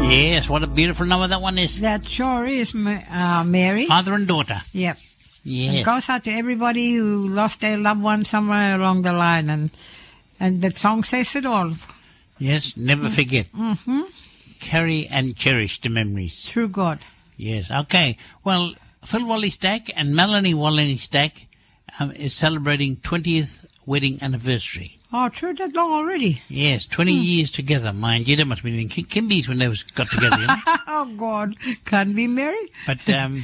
Yes, what a beautiful number that one is. That sure is, Mary. Father and daughter. Yep. Yes. It goes out to everybody who lost their loved one somewhere along the line, and that song says it all. Yes, never forget. Mm-hmm. Carry and cherish the memories. True God. Yes, okay. Well, Phil Wally Stack and Melanie Wally Stack is celebrating 20th wedding anniversary. Oh, true, that long already? Yes, 20 years together, mind you. They must have been in Kimby's when they got together, you know? Oh, God. Can't be Mary. But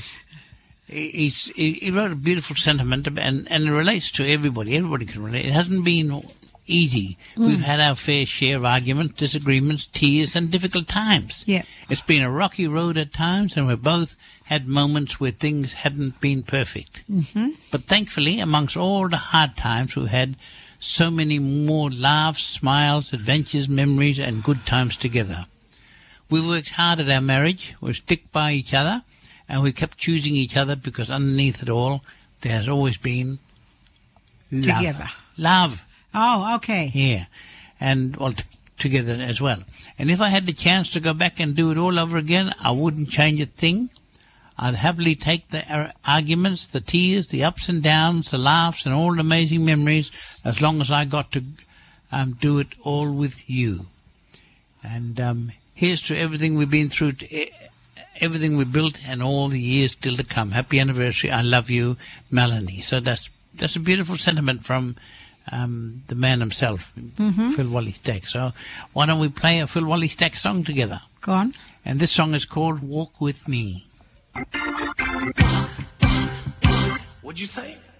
he wrote a beautiful sentiment, and it relates to everybody. Everybody can relate. It hasn't been easy. We've had our fair share of arguments, disagreements, tears, and difficult times. Yeah. It's been a rocky road at times, and we've both had moments where things hadn't been perfect. Mm-hmm. But thankfully, amongst all the hard times, we've had so many more laughs, smiles, adventures, memories, and good times together. We've worked hard at our marriage. We've stuck by each other, and we kept choosing each other because underneath it all, there has always been love. Together. Love. Oh, okay. Yeah. And, well, together as well. And if I had the chance to go back and do it all over again, I wouldn't change a thing. I'd happily take the arguments, the tears, the ups and downs, the laughs, and all the amazing memories, as long as I got to do it all with you. And here's to everything we've been through, everything we built, and all the years still to come. Happy anniversary. I love you, Melanie. So that's a beautiful sentiment from the man himself, Phil Wally Stack. So why don't we play a Phil Wally Stack song together? Go on. And this song is called Walk With Me. What'd you say?